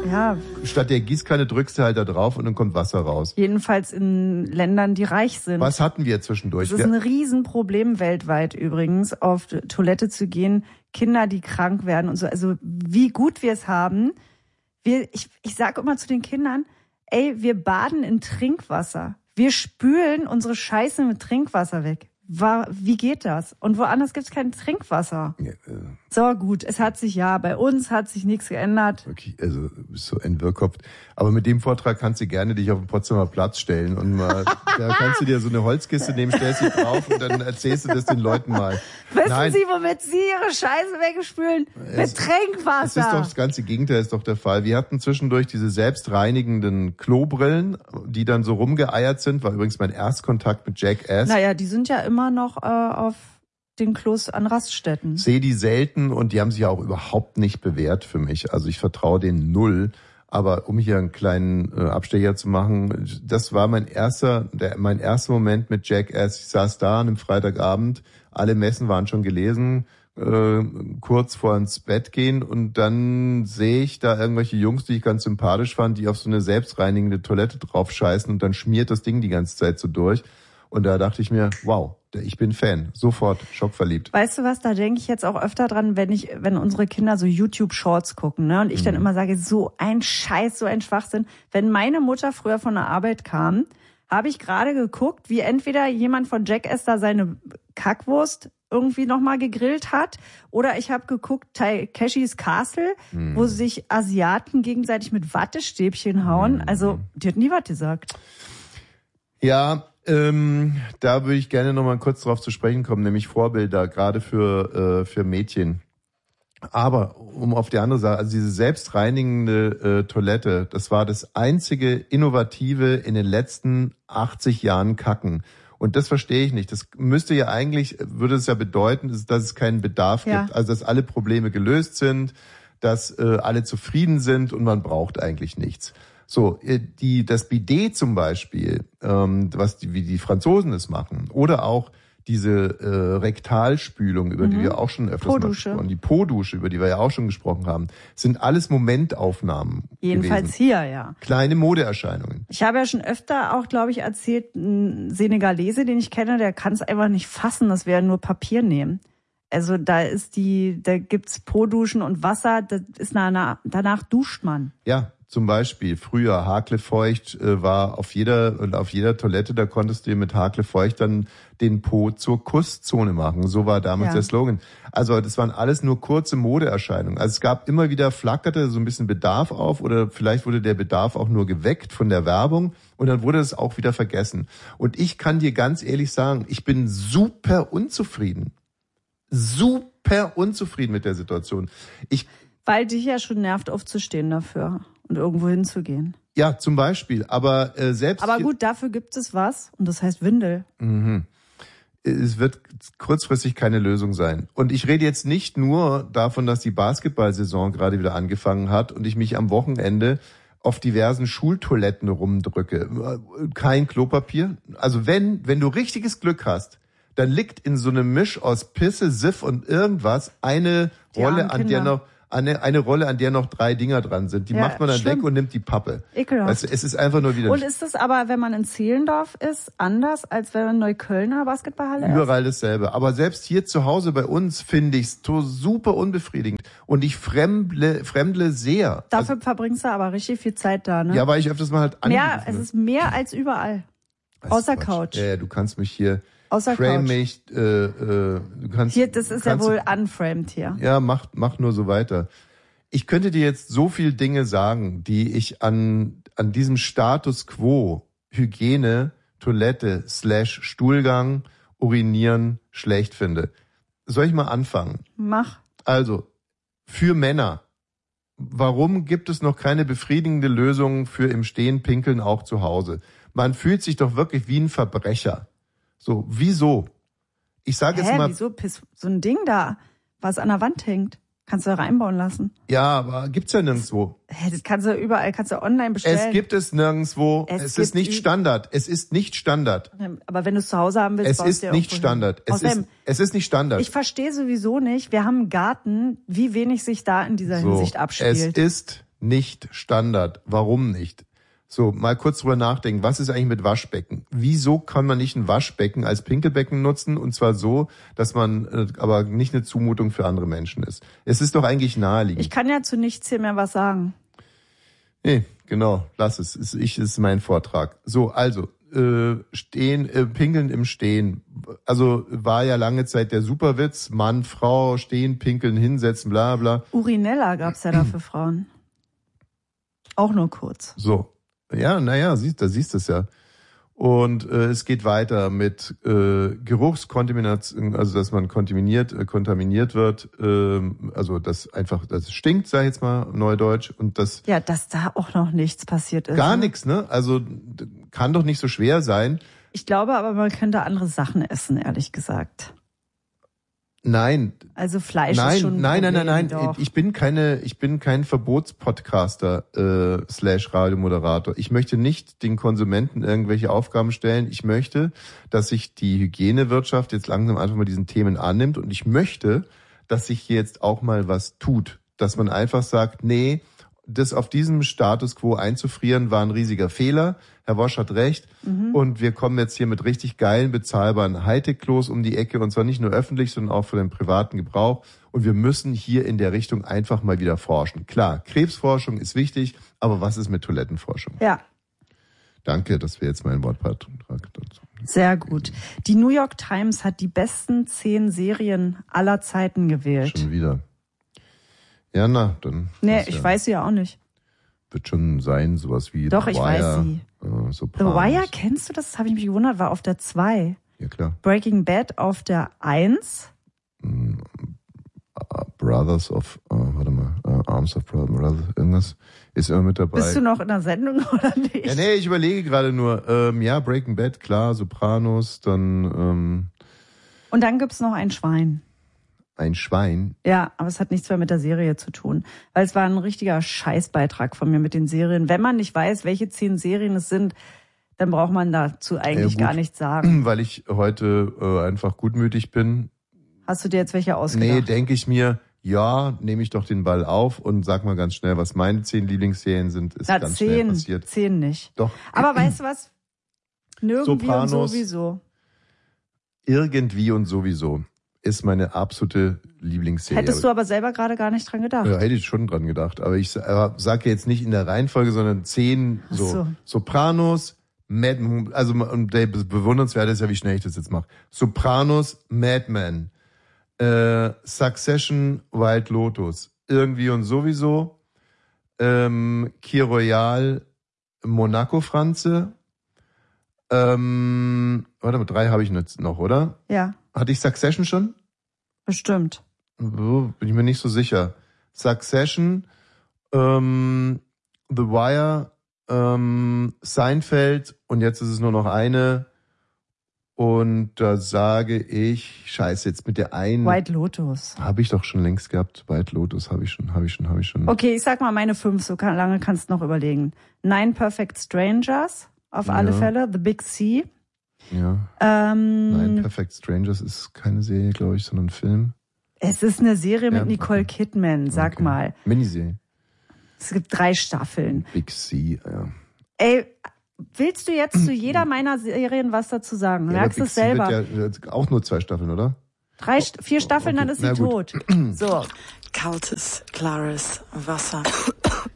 Ja. Statt der Gießkanne drückst du halt da drauf und dann kommt Wasser raus. Jedenfalls in Ländern, die reich sind. Was hatten wir zwischendurch? Das ist ein Riesenproblem weltweit übrigens, auf Toilette zu gehen. Kinder, die krank werden und so. Also wie gut wir es haben. Ich sage immer zu den Kindern, ey, wir baden in Trinkwasser. Wir spülen unsere Scheiße mit Trinkwasser weg. Wie geht das? Und woanders gibt es kein Trinkwasser. Ja, so, gut, es hat sich bei uns hat sich nichts geändert. Okay, also du bist so entwirrkopft. Aber mit dem Vortrag kannst du gerne dich auf den Potsdamer Platz stellen und mal, da kannst du dir so eine Holzkiste nehmen, stellst sie drauf und dann erzählst du das den Leuten mal. Wissen Sie, womit Sie Ihre Scheiße wegspülen? Mit Trinkwasser. Das ist doch das ganze Gegenteil, ist doch der Fall. Wir hatten zwischendurch diese selbstreinigenden Klobrillen, die dann so rumgeeiert sind. War übrigens mein Erstkontakt mit Jackass. Naja, die sind ja immer noch auf den Klos an Raststätten. Sehe die selten und die haben sich ja auch überhaupt nicht bewährt für mich. Also ich vertraue denen null. Aber um hier einen kleinen Abstecher zu machen, das war mein erster Moment mit Jackass. Ich saß da an einem Freitagabend, alle Messen waren schon gelesen, kurz vor ins Bett gehen und dann sehe ich da irgendwelche Jungs, die ich ganz sympathisch fand, die auf so eine selbstreinigende Toilette drauf scheißen und dann schmiert das Ding die ganze Zeit so durch. Und da dachte ich mir, wow, ich bin Fan. Sofort schockverliebt. Weißt du was, da denke ich jetzt auch öfter dran, wenn unsere Kinder so YouTube-Shorts gucken, ne? Und ich dann immer sage, so ein Scheiß, so ein Schwachsinn. Wenn meine Mutter früher von der Arbeit kam, habe ich gerade geguckt, wie entweder jemand von Jackass da seine Kackwurst irgendwie nochmal gegrillt hat, oder ich habe geguckt, Takeshis Castle, wo sich Asiaten gegenseitig mit Wattestäbchen hauen. Also, die hat nie was gesagt. Ja, da würde ich gerne nochmal kurz drauf zu sprechen kommen, nämlich Vorbilder, gerade für Mädchen. Aber um auf die andere Seite, also diese selbstreinigende Toilette, das war das einzige Innovative in den letzten 80 Jahren Kacken. Und das verstehe ich nicht. Das müsste ja eigentlich, würde es ja bedeuten, dass es keinen Bedarf gibt. Also dass alle Probleme gelöst sind, dass alle zufrieden sind und man braucht eigentlich nichts. So, das Bidet zum Beispiel, wie die Franzosen es machen, oder auch diese Rektalspülung, über die wir auch schon öfters mal gesprochen haben, die Po-Dusche, über die wir ja auch schon gesprochen haben, sind alles Momentaufnahmen Jedenfalls gewesen. Hier, ja. Kleine Modeerscheinungen. Ich habe ja schon öfter auch, glaube ich, erzählt, ein Senegalese, den ich kenne, der kann es einfach nicht fassen, dass wir nur Papier nehmen. Also da gibt's Po-Duschen und Wasser, das ist danach duscht man. Ja. Zum Beispiel früher Haklefeucht war auf jeder Toilette, da konntest du dir mit Haklefeucht dann den Po zur Kusszone machen. So war damals der Slogan. Also das waren alles nur kurze Modeerscheinungen. Also es gab immer wieder, flackerte so ein bisschen Bedarf auf oder vielleicht wurde der Bedarf auch nur geweckt von der Werbung und dann wurde es auch wieder vergessen. Und ich kann dir ganz ehrlich sagen, ich bin super unzufrieden mit der Situation. Weil dich ja schon nervt, aufzustehen dafür und irgendwo hinzugehen. Ja, zum Beispiel. Aber selbst. Aber gut, dafür gibt es was und das heißt Windel. Es wird kurzfristig keine Lösung sein. Und ich rede jetzt nicht nur davon, dass die Basketballsaison gerade wieder angefangen hat und ich mich am Wochenende auf diversen Schultoiletten rumdrücke. Kein Klopapier. Also wenn du richtiges Glück hast, dann liegt in so einem Misch aus Pisse, Siff und irgendwas eine Rolle, eine Rolle, an der noch 3 Dinger dran sind. Die macht man dann weg und nimmt die Pappe. Ekelhaft. Also es ist einfach nur wieder... Und ist es aber, wenn man in Zehlendorf ist, anders, als wenn man in Neuköllner Basketballhalle ist? Überall dasselbe. Aber selbst hier zu Hause bei uns finde ich es super unbefriedigend. Und ich fremdle sehr. Dafür verbringst du aber richtig viel Zeit da, ne? Ja, weil ich öfters mal halt angerufen es ist mehr als überall. Außer Couch. Ja, du kannst mich hier... Außer frame Couch. Mich, du kannst... Hier, das ist ja wohl unframed hier. Ja, mach nur so weiter. Ich könnte dir jetzt so viel Dinge sagen, die ich an diesem Status quo, Hygiene, Toilette / Stuhlgang, Urinieren schlecht finde. Soll ich mal anfangen? Mach. Also, für Männer. Warum gibt es noch keine befriedigende Lösung für im Stehen pinkeln auch zu Hause? Man fühlt sich doch wirklich wie ein Verbrecher. So, wieso? Ich sage jetzt mal... Wieso? So ein Ding da, was an der Wand hängt. Kannst du da reinbauen lassen. Ja, aber gibt's ja nirgendwo. Das kannst du überall, kannst du online bestellen. Es gibt es nirgendwo. Es ist nicht Standard. Es ist nicht Standard. Aber wenn du es zu Hause haben willst, es ist nicht Standard. Es ist nicht Standard. Ich verstehe sowieso nicht, wir haben einen Garten, wie wenig sich da in dieser Hinsicht abspielt. Es ist nicht Standard. Warum nicht? So, mal kurz drüber nachdenken. Was ist eigentlich mit Waschbecken? Wieso kann man nicht ein Waschbecken als Pinkelbecken nutzen? Und zwar so, dass man aber nicht eine Zumutung für andere Menschen ist. Es ist doch eigentlich naheliegend. Ich kann ja zu nichts hier mehr was sagen. Nee, genau. Lass es. Es ist mein Vortrag. So, also, pinkeln im Stehen. Also war ja lange Zeit der Superwitz. Mann, Frau, stehen, pinkeln, hinsetzen, bla bla. Urinella gab's ja da für Frauen. Auch nur kurz. So. Ja, naja, da siehst du es ja. Und es geht weiter mit Geruchskontamination, also dass man kontaminiert wird, also das stinkt, sag ich jetzt mal neudeutsch, und das ja, dass da auch noch nichts passiert ist. Gar nichts, ne? Also kann doch nicht so schwer sein. Ich glaube aber, man könnte andere Sachen essen, ehrlich gesagt. Nein. Also Fleisch ist schon ein Problem, Nein. doch. Ich bin kein Verbotspodcaster /Radiomoderator. Ich möchte nicht den Konsumenten irgendwelche Aufgaben stellen. Ich möchte, dass sich die Hygienewirtschaft jetzt langsam einfach mal diesen Themen annimmt, und ich möchte, dass sich hier jetzt auch mal was tut. Dass man einfach sagt, nee, das auf diesem Status quo einzufrieren war ein riesiger Fehler. Herr Wosch hat recht. Und wir kommen jetzt hier mit richtig geilen, bezahlbaren Hightech-Klos um die Ecke, und zwar nicht nur öffentlich, sondern auch für den privaten Gebrauch. Und wir müssen hier in der Richtung einfach mal wieder forschen. Klar, Krebsforschung ist wichtig, aber was ist mit Toilettenforschung? Ja. Danke, dass wir jetzt meinen Wortbeitrag dazu. Sehr gut. Die New York Times hat die besten 10 Serien aller Zeiten gewählt. Schon wieder. Ja, na, dann. Nee, ich weiß sie ja auch nicht. Wird schon sein, sowas wie Doch, The ich Wire, weiß sie. Sopranos. The Wire, kennst du das? Das habe ich mich gewundert, war auf der 2. Ja, klar. Breaking Bad auf der 1. Brothers of, Arms of Brothers, irgendwas ist immer mit dabei. Bist du noch in der Sendung oder nicht? Ja, nee, ich überlege gerade nur, Breaking Bad, klar, Sopranos, dann, Und dann gibt's noch ein Schwein. Ein Schwein? Ja, aber es hat nichts mehr mit der Serie zu tun. Weil es war ein richtiger Scheißbeitrag von mir mit den Serien. Wenn man nicht weiß, welche 10 Serien es sind, dann braucht man dazu eigentlich gar nichts sagen. Weil ich heute einfach gutmütig bin. Hast du dir jetzt welche ausgedacht? Nee, denke ich mir, ja, nehme ich doch den Ball auf und sag mal ganz schnell, was meine 10 Lieblingsserien sind. Ist ganz schnell passiert. 10 nicht. Doch. Aber weißt du was? Nirgendwie Sopranos, und sowieso. Irgendwie und sowieso ist meine absolute Lieblingsserie. Hättest du aber selber gerade gar nicht dran gedacht. Ja, hätte ich schon dran gedacht. Aber ich sage jetzt nicht in der Reihenfolge, sondern 10 so. Sopranos, und der bewundernswert ist ja, wie schnell ich das jetzt mache. Sopranos, Mad Men, Succession, White Lotus, irgendwie und sowieso, Kir Royal, Monaco Franze, warte mal, 3 habe ich jetzt noch, oder? Ja. Hatte ich Succession schon? Bestimmt. Bin ich mir nicht so sicher. Succession, The Wire, Seinfeld, und jetzt ist es nur noch eine. Und da sage ich, scheiße, jetzt mit der einen. White Lotus. Habe ich doch schon längst gehabt. White Lotus habe ich schon. Okay, ich sag mal meine 5, so lange kannst du noch überlegen. 9 Perfect Strangers, auf alle Fälle. The Big C. Ja. Nein, Perfect Strangers ist keine Serie, glaube ich, sondern ein Film. Es ist eine Serie mit Nicole Kidman, sag mal. Miniserie. Es gibt 3 Staffeln. Big C, ja. Ey, willst du jetzt zu jeder meiner Serien was dazu sagen? Merkst du es selber? Wird ja auch nur 2 Staffeln, oder? 4 Staffeln, dann ist sie tot. So. Kaltes, klares Wasser.